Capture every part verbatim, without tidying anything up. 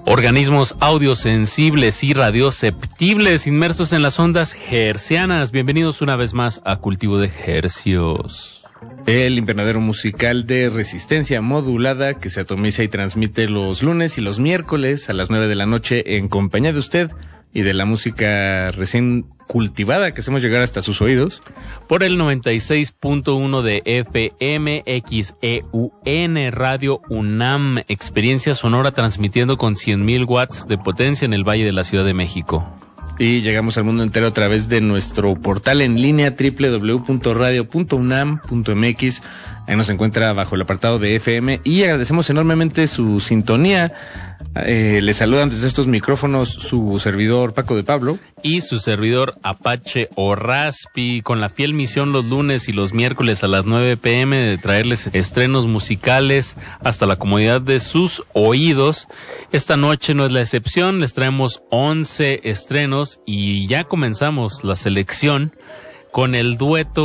organismos audiosensibles y radioceptibles inmersos en las ondas hercianas. Bienvenidos una vez más a Cultivo de Hercios, el invernadero musical de resistencia modulada que se atomiza y transmite los lunes y los miércoles a las nueve de la noche en compañía de usted y de la música recién cultivada que hacemos llegar hasta sus oídos por el noventa y seis punto uno de F M, X E U N, Radio UNAM, experiencia sonora transmitiendo con cien mil watts de potencia en el Valle de la Ciudad de México. Y llegamos al mundo entero a través de nuestro portal en línea doble u doble u doble u punto radio punto unam punto m x. Ahí nos encuentra bajo el apartado de F M y agradecemos enormemente su sintonía. Eh, les saludan desde estos micrófonos su servidor Paco de Pablo y su servidor Apache o Raspi, con la fiel misión los lunes y los miércoles a las nueve pm de traerles estrenos musicales hasta la comodidad de sus oídos. Esta noche no es la excepción, les traemos once estrenos y ya comenzamos la selección con el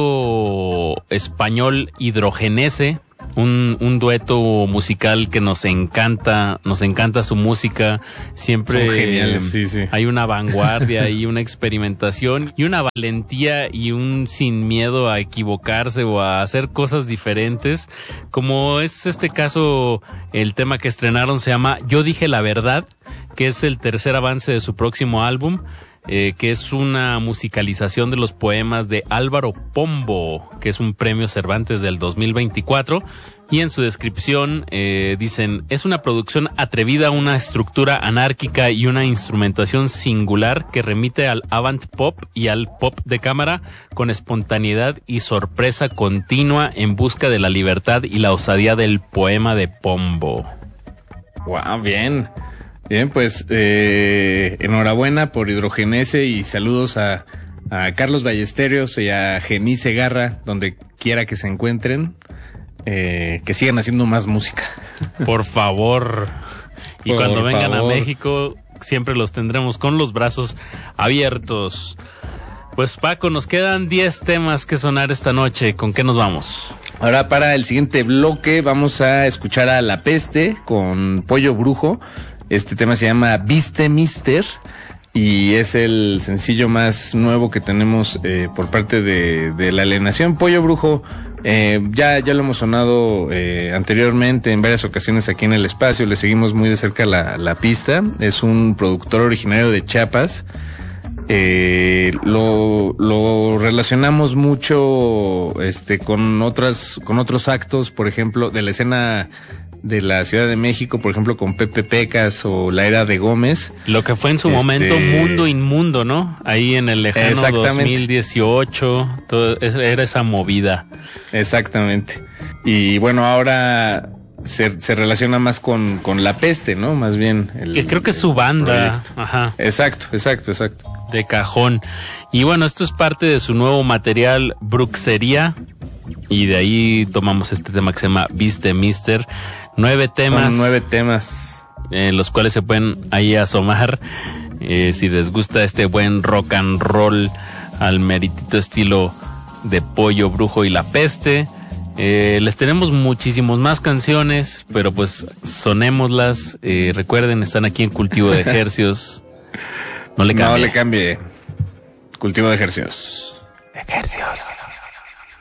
dueto español Hidrogenese, un, un dueto musical que nos encanta, nos encanta su música, siempre son geniales, sí, sí. Hay una vanguardia y una experimentación y una valentía y un sin miedo a equivocarse o a hacer cosas diferentes, como es este caso. El tema que estrenaron se llama Yo dije la verdad, que es el tercer avance de su próximo álbum. Eh, que es una musicalización de los poemas de Álvaro Pombo, que es un premio Cervantes del dos mil veinticuatro, y en su descripción eh, dicen: es una producción atrevida, una estructura anárquica y una instrumentación singular que remite al avant pop y al pop de cámara, con espontaneidad y sorpresa continua en busca de la libertad y la osadía del poema de Pombo. Wow, bien. Bien, pues eh, enhorabuena por Hidrogenese y saludos a, a Carlos Ballesteros y a Gení Segarra, donde quiera que se encuentren, eh, que sigan haciendo más música. Por favor. Y por cuando vengan favor. a México, siempre los tendremos con los brazos abiertos. Pues Paco, nos quedan diez temas que sonar esta noche. ¿Con qué nos vamos? Ahora para el siguiente bloque vamos a escuchar a La Peste con Pollo Brujo. Este tema se llama Viste Mister y es el sencillo más nuevo que tenemos eh, por parte de, de la alienación. Pollo Brujo, eh, ya, ya lo hemos sonado eh, anteriormente en varias ocasiones aquí en el espacio, le seguimos muy de cerca la, la pista. Es un productor originario de Chiapas. Eh, lo, lo relacionamos mucho este con otras, con otros actos, por ejemplo, de la escena de la Ciudad de México, por ejemplo, con Pepe Pecas o La Era de Gómez. Lo que fue en su este... momento Mundo Inmundo, ¿no? Ahí en el lejano dos mil dieciocho, todo, era esa movida. Exactamente. Y bueno, ahora se, se relaciona más con, con La Peste, ¿no? Más bien. El, que creo que es su banda. Ajá. Exacto, exacto, exacto. De cajón. Y bueno, esto es parte de su nuevo material, Bruxería. Y de ahí tomamos este tema que se llama Viste Mister. Nueve temas. Son nueve temas. En eh, los cuales se pueden ahí asomar. Eh, si les gusta este buen rock and roll al meritito estilo de Pollo Brujo y La Peste. Eh, les tenemos muchísimos más canciones, pero pues sonémoslas. Eh, recuerden, están aquí en Cultivo de Hercios. No le cambie. No le cambie. Cultivo de Hercios. De Hercios.